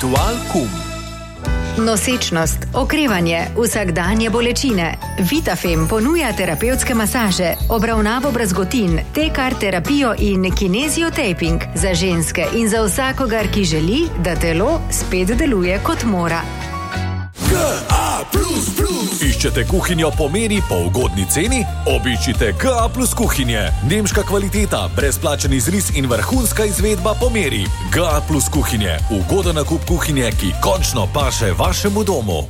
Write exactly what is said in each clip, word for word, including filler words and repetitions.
Ritual Kum. Nosečnost, okrevanje, vsakdanje bolečine. Vitafem ponuja terapevtske masaže, obravnavo brazgotin, tekar terapijo in kineziotaping za ženske in za vsakogar, ki želi, da telo spet deluje kot mora. K A plus plus. Iščete kuhinjo po meri po ugodni ceni? Obiščite K A plus kuhinje. Nemška kvaliteta, brezplačen izris in vrhunska izvedba po meri. K A plus kuhinje. Ugoden nakup kuhinje, ki končno paše vašemu domu.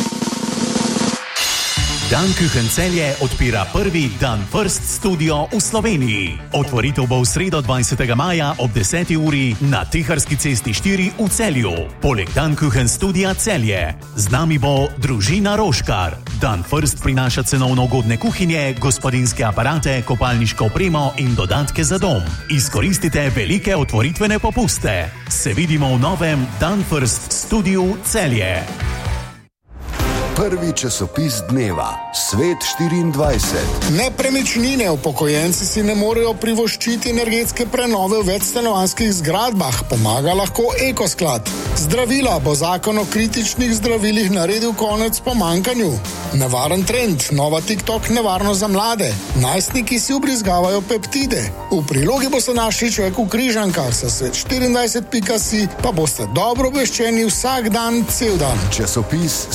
Dan Kuchen Celje odpira prvi Dan First studio v Sloveniji. Otvoritev bo v sredo dvajsetega maja ob deseti uri na Teharski cesti štiri v Celju. Poleg Dan Kuchen studia Celje. Z nami bo družina Roškar. Dan First prinaša cenovno ugodne kuhinje, gospodinjske aparate, kopalniško opremo in dodatke za dom. Izkoristite velike otvoritvene popuste. Se vidimo v novem Dan First studiu Celje. Prvi časopis dneva, Svet štiriindvajset. Nepremičnine upokojenci si ne morejo privoščiti energetske prenove v večstanovanjskih zgradbah, pomaga lahko Ekosklad. Zdravila bo zakon o kritičnih zdravilih naredil konec pomankanju. Nevaren trend, nova TikTok nevarnost za mlade. Najstniki si ubrizgavajo peptide. V prilogi boste našli Človek v križankah, sa svet štiriindvajset pika si pa boste dobro obveščeni vsak dan, cel dan. Časopis